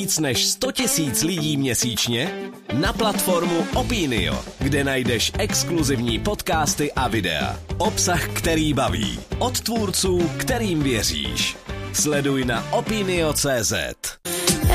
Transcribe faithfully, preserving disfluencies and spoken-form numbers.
Víc než sto tisíc lidí měsíčně na platformu Opinio, kde najdeš exkluzivní podcasty a videa. Obsah, který baví. Od tvůrců, kterým věříš. Sleduj na opinio tečka cé zet.